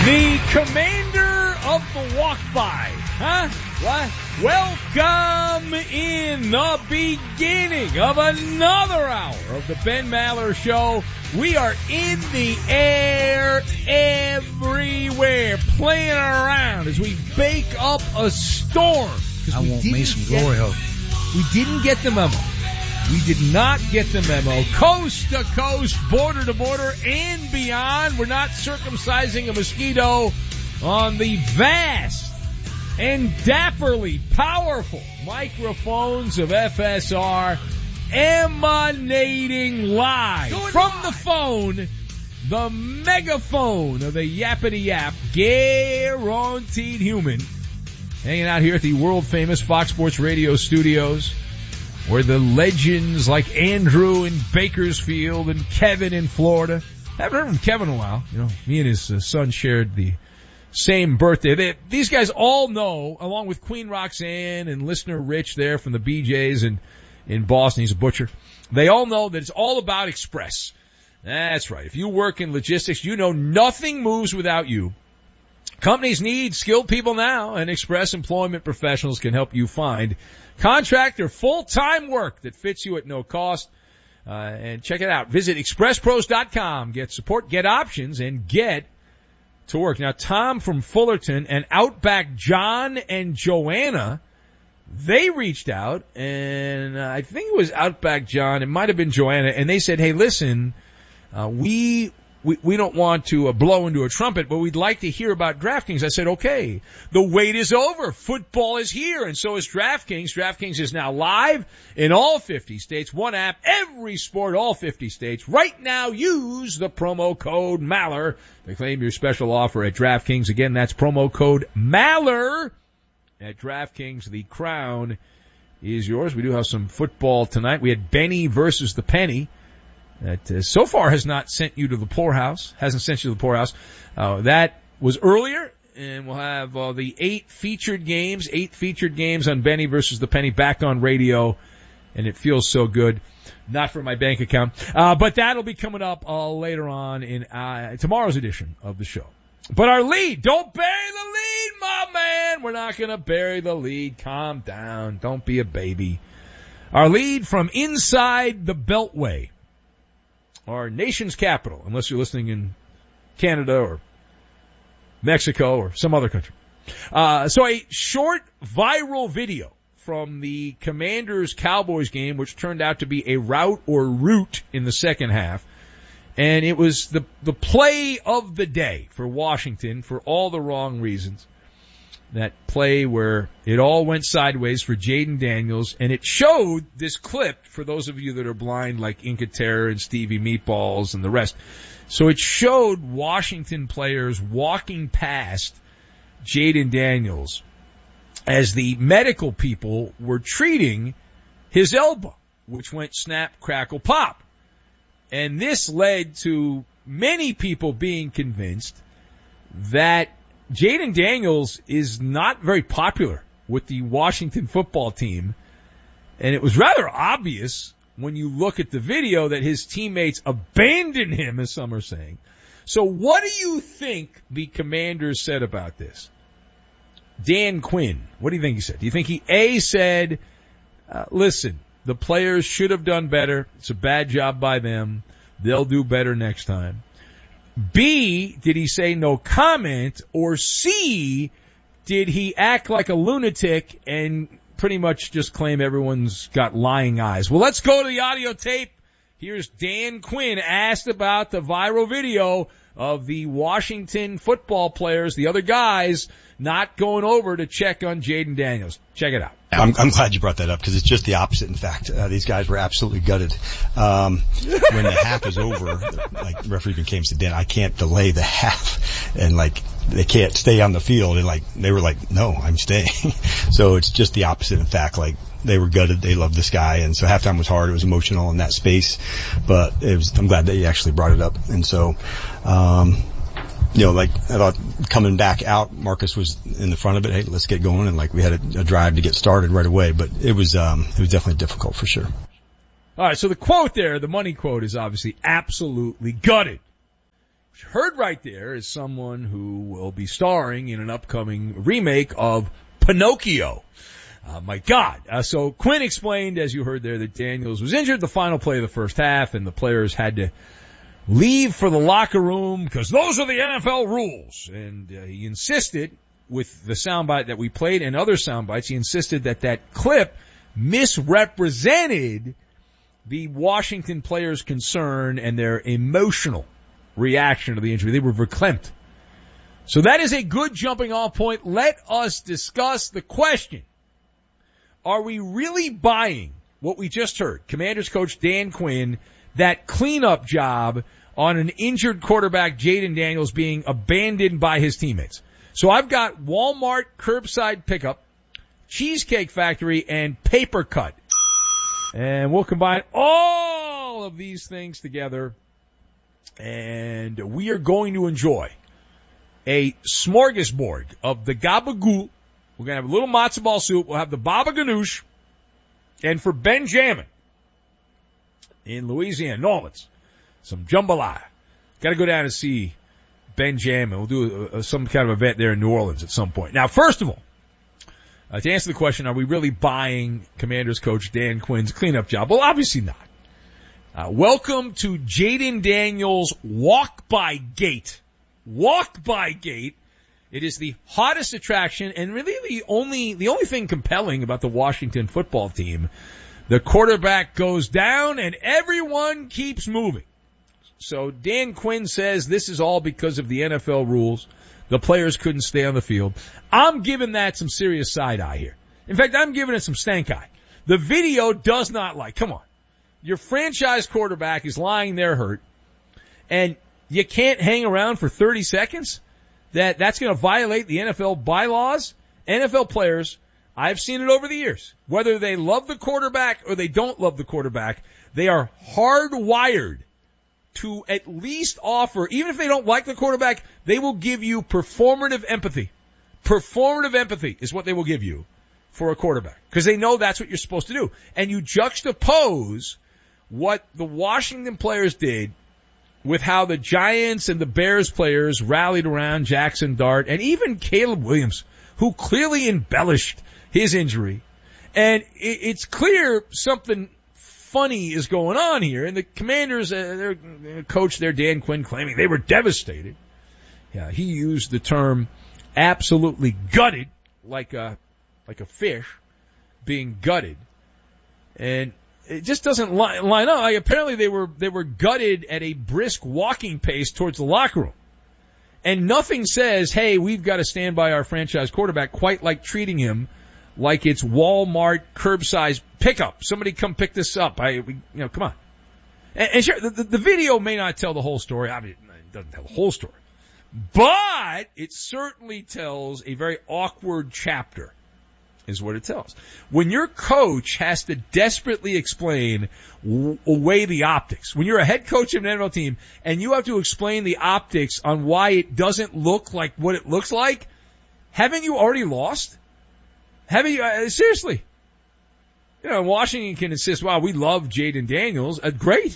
The commander of the walk-by, huh? What? Welcome in the beginning of another hour of the Ben Maller Show. We are in the air everywhere, playing around as we bake up a storm. I want me some glory hole. We didn't get the memo. We did not get the memo. Coast to coast, border to border, and beyond. We're not circumcising a mosquito on the vast and dapperly powerful microphones of FSR, emanating live from the phone, the megaphone of the yappity yap, guaranteed human, hanging out here at the world famous Fox Sports Radio studios, where the legends like Andrew in Bakersfield and Kevin in Florida. Haven't heard from Kevin in a while. You know, me and his son shared the same birthday. These guys all know, along with Queen Roxanne and listener Rich there from the BJ's in Boston. He's a butcher. They all know that it's all about Express. That's right. If you work in logistics, you know nothing moves without you. Companies need skilled people now, and Express Employment Professionals can help you find contract or full-time work that fits you at no cost. And check it out. Visit expresspros.com. Get support, get options, and get to work. Now, Tom from Fullerton and Outback John and Joanna, they reached out, and I think it was Outback John. It might have been Joanna, and they said, hey, listen, we don't want to blow into a trumpet, but we'd like to hear about DraftKings. I said, okay, the wait is over. Football is here, and so is DraftKings. DraftKings is now live in all 50 states. One app, every sport, all 50 states. Right now, use the promo code Maller to claim your special offer at DraftKings. Again, that's promo code Maller at DraftKings. The crown is yours. We do have some football tonight. We had Benny versus the Penny. That so far has not sent you to the poorhouse, hasn't sent you to the poorhouse. That was earlier, and we'll have the 8 featured games on Benny versus the Penny back on radio, and it feels so good. Not for my bank account, but that'll be coming up later on in tomorrow's edition of the show. But our lead, don't bury the lead, my man. We're not going to bury the lead. Calm down. Don't be a baby. Our lead from inside the Beltway, our nation's capital, unless you're listening in Canada or Mexico or some other country. So a short viral video from the Commanders-Cowboys game, which turned out to be a rout in the second half. And it was the play of the day for Washington for all the wrong reasons. That play where it all went sideways for Jaden Daniels, and it showed this clip for those of you that are blind like Inca Terror and Stevie Meatballs and the rest. So it showed Washington players walking past Jaden Daniels as the medical people were treating his elbow, which went snap, crackle, pop. And this led to many people being convinced that Jaden Daniels is not very popular with the Washington football team, and it was rather obvious when you look at the video that his teammates abandoned him, as some are saying. So what do you think the Commanders said about this? Dan Quinn, what do you think he said? Do you think he, A, said, listen, the players should have done better. It's a bad job by them. They'll do better next time. B, did he say no comment? Or C, did he act like a lunatic and pretty much just claim everyone's got lying eyes? Well, let's go to the audio tape. Here's Dan Quinn asked about the viral video of the Washington football players, the other guys, not going over to check on Jaden Daniels. Check it out. I'm glad you brought that up because it's just the opposite. In fact, these guys were absolutely gutted. When the half is over, like the referee even came to Dan, I can't delay the half, and like they can't stay on the field, and like they were like, no, I'm staying. So it's just the opposite. In fact, like they were gutted. They loved this guy, and so halftime was hard. It was emotional in that space, but I'm glad that you actually brought it up. And so, like I thought coming back out, Marcus was in the front of it. Hey, let's get going. And like we had a drive to get started right away, but it was definitely difficult for sure. All right. So the quote there, the money quote, is obviously absolutely gutted. Heard right there is someone who will be starring in an upcoming remake of Pinocchio. My God. So Quinn explained, as you heard there, that Daniels was injured the final play of the first half, and the players had to leave for the locker room because those are the NFL rules. And he insisted, with the soundbite that we played and other soundbites, he insisted that that clip misrepresented the Washington players' concern and their emotional reaction to the injury. They were verklempt. So that is a good jumping off point. Let us discuss the question. Are we really buying what we just heard? Commanders coach Dan Quinn, that cleanup job on an injured quarterback, Jayden Daniels, being abandoned by his teammates. So I've got Walmart curbside pickup, Cheesecake Factory, and Paper Cut. And we'll combine all of these things together, and we are going to enjoy a smorgasbord of the gabagool. We're going to have a little matzo ball soup. We'll have the baba ganoush. And for Benjamin in Louisiana, New Orleans, some jambalaya. Got to go down and see Benjamin. We'll do some kind of event there in New Orleans at some point. Now, first of all, to answer the question, are we really buying Commanders coach Dan Quinn's cleanup job? Well, obviously not. Welcome to Jayden Daniels' walk-by gate. Walk-by gate. It is the hottest attraction and really the only thing compelling about the Washington football team. The quarterback goes down and everyone keeps moving. So Dan Quinn says this is all because of the NFL rules. The players couldn't stay on the field. I'm giving that some serious side eye here. In fact, I'm giving it some stank eye. The video does not like, come on. Your franchise quarterback is lying there hurt and you can't hang around for 30 seconds? That's going to violate the NFL bylaws. NFL players, I've seen it over the years. Whether they love the quarterback or they don't love the quarterback, they are hardwired to at least offer, even if they don't like the quarterback, they will give you performative empathy. Performative empathy is what they will give you for a quarterback, because they know that's what you're supposed to do. And you juxtapose what the Washington players did with how the Giants and the Bears players rallied around Jackson Dart and even Caleb Williams, who clearly embellished his injury. And it's clear something funny is going on here. And the Commanders, their coach there, Dan Quinn, claiming they were devastated. Yeah, he used the term absolutely gutted, like a fish being gutted. And it just doesn't line up. Apparently they were gutted at a brisk walking pace towards the locker room. And nothing says, hey, we've got to stand by our franchise quarterback, quite like treating him like it's Walmart curbside pickup. Somebody come pick this up. Come on. And sure, the video may not tell the whole story. I mean, it doesn't tell the whole story. But it certainly tells a very awkward chapter, is what it tells. When your coach has to desperately explain away the optics, when you're a head coach of an NFL team and you have to explain the optics on why it doesn't look like what it looks like, haven't you already lost? Haven't you, seriously? Washington can insist, wow, we love Jayden Daniels. Great.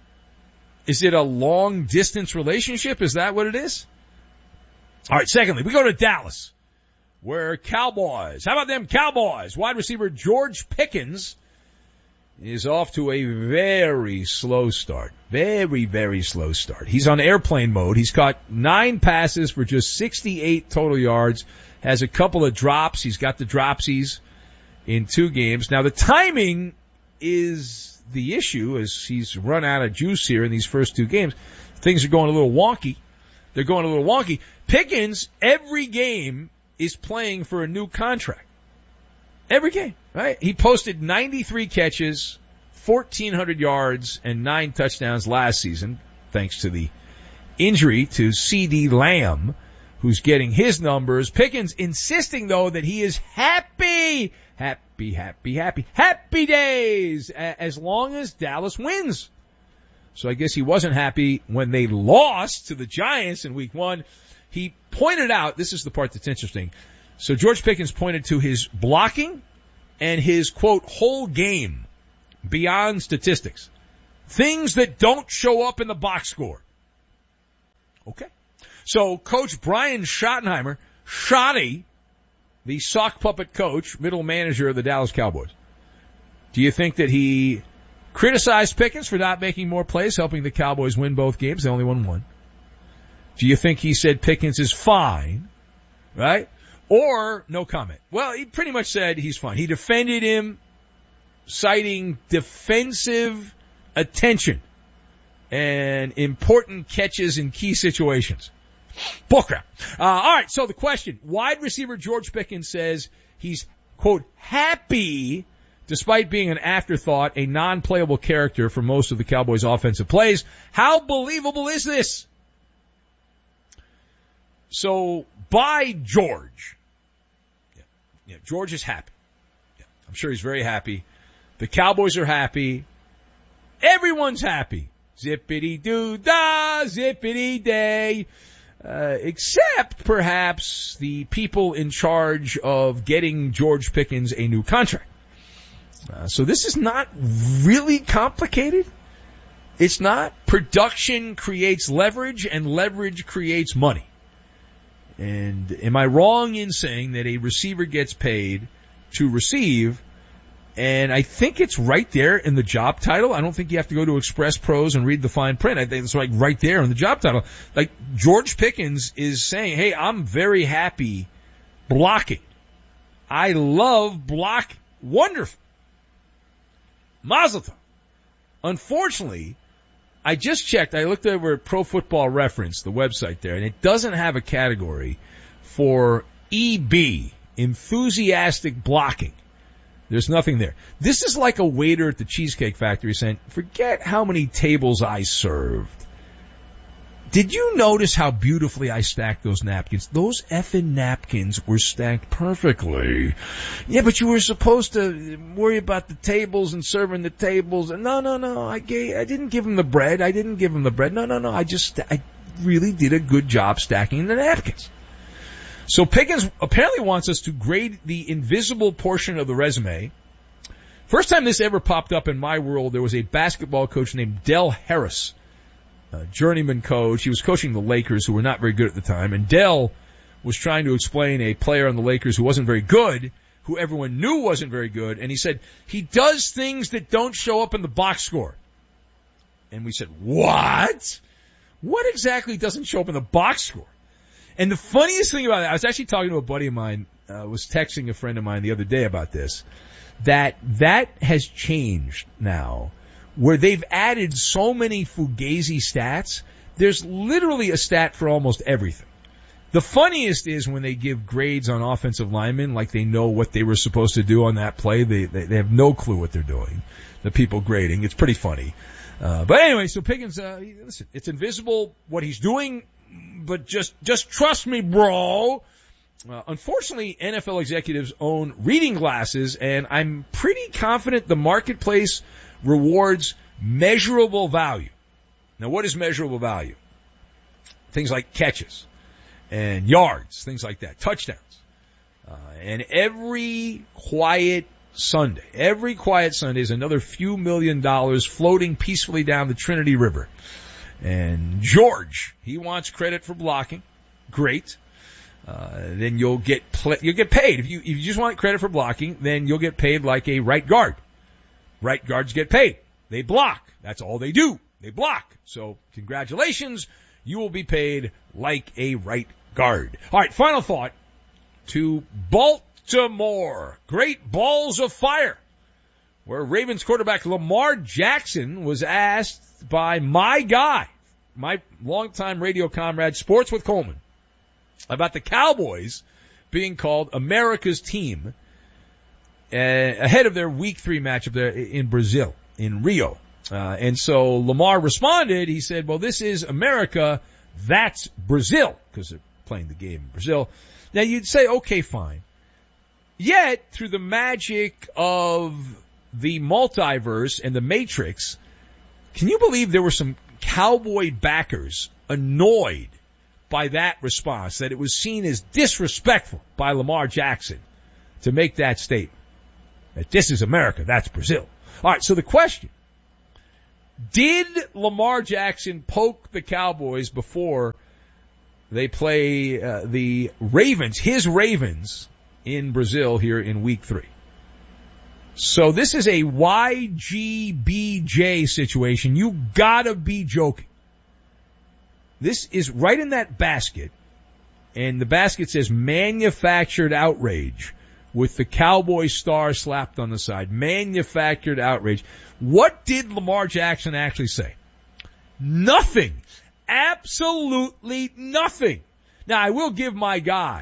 Is it a long distance relationship? Is that what it is? All right, secondly, we go to Dallas, where Cowboys, how about them Cowboys? Wide receiver George Pickens is off to a very slow start. Very, very slow start. He's on airplane mode. He's caught 9 passes for just 68 total yards, has a couple of drops. He's got the dropsies in 2 games. Now, the timing is the issue, as he's run out of juice here in these first 2 games. Things are going a little wonky. They're going a little wonky. Pickens, every game, is playing for a new contract. Every game, right? He posted 93 catches, 1,400 yards, and 9 touchdowns last season, thanks to the injury to CeeDee Lamb, who's getting his numbers. Pickens insisting, though, that he is happy days, as long as Dallas wins. So I guess he wasn't happy when they lost to the Giants in week 1. He pointed out, this is the part that's interesting. So George Pickens pointed to his blocking and his, quote, whole game beyond statistics. Things that don't show up in the box score. Okay. So Coach Brian Schottenheimer, Schotty, the sock puppet coach, middle manager of the Dallas Cowboys. Do you think that he criticized Pickens for not making more plays, helping the Cowboys win both games? They only won one. Do you think he said Pickens is fine, right? Or no comment? Well, he pretty much said he's fine. He defended him, citing defensive attention and important catches in key situations. Bullcrap. All right, so the question. Wide receiver George Pickens says he's, quote, happy despite being an afterthought, a non-playable character for most of the Cowboys' offensive plays. How believable is this? So, by George. Yeah, George is happy. Yeah, I'm sure he's very happy. The Cowboys are happy. Everyone's happy. Zippity-doo-dah, zippity-day. Except, perhaps, the people in charge of getting George Pickens a new contract. So this is not really complicated. It's not. Production creates leverage, and leverage creates money. And am I wrong in saying that a receiver gets paid to receive? And I think it's right there in the job title. I don't think you have to go to Express Pros and read the fine print. I think it's like right there in the job title. Like George Pickens is saying, hey, I'm very happy blocking. I love blocking. Wonderful. Mazel tov. Unfortunately, I just checked. I looked over at Pro Football Reference, the website there, and it doesn't have a category for EB, enthusiastic blocking. There's nothing there. This is like a waiter at the Cheesecake Factory saying, forget how many tables I served. Did you notice how beautifully I stacked those napkins? Those effing napkins were stacked perfectly. Yeah, but you were supposed to worry about the tables and serving the tables. No. I didn't give him the bread. No. I really did a good job stacking the napkins. So Pickens apparently wants us to grade the invisible portion of the resume. First time this ever popped up in my world, there was a basketball coach named Del Harris. Journeyman coach. He was coaching the Lakers, who were not very good at the time, and Dell was trying to explain a player on the Lakers who wasn't very good, who everyone knew wasn't very good, and he said, he does things that don't show up in the box score. And we said, what? What exactly doesn't show up in the box score? And the funniest thing about it, I was actually talking to a buddy of mine, was texting a friend of mine the other day about this, that has changed now, where they've added so many Fugazi stats. There's literally a stat for almost everything. The funniest is when they give grades on offensive linemen, like they know what they were supposed to do on that play. They have no clue what they're doing. The people grading. It's pretty funny. But anyway, so Pickens, listen, it's invisible what he's doing, but just trust me, bro. Unfortunately, NFL executives own reading glasses, and I'm pretty confident the marketplace rewards measurable value. Now, what is measurable value? Things like catches and yards, things like that, touchdowns. And every quiet Sunday is another few $1 million floating peacefully down the Trinity River. And George, he wants credit for blocking. Great. Then you'll get paid. If you just want credit for blocking, then you'll get paid like a right guard. Right guards get paid. They block. That's all they do. They block. So congratulations. You will be paid like a right guard. All right. Final thought to Baltimore. Great balls of fire, where Ravens quarterback Lamar Jackson was asked by my guy, my longtime radio comrade, Sports with Coleman, about the Cowboys being called America's team ahead of their Week 3 matchup there in Brazil, in Rio. And so Lamar responded. He said, well, this is America. That's Brazil, because they're playing the game in Brazil. Now, you'd say, okay, fine. Yet, through the magic of the multiverse and the Matrix, can you believe there were some Cowboy backers annoyed by that response, that it was seen as disrespectful by Lamar Jackson to make that statement? That this is America, that's Brazil. All right, so the question, did Lamar Jackson poke the Cowboys before They play the Ravens, his Ravens, in Brazil here in week 3. So this is a YGBJ situation. You gotta be joking. This is right in that basket, and the basket says manufactured outrage with the Cowboy star slapped on the side. Manufactured outrage. What did Lamar Jackson actually say? Nothing. Absolutely nothing. Now, I will give my guy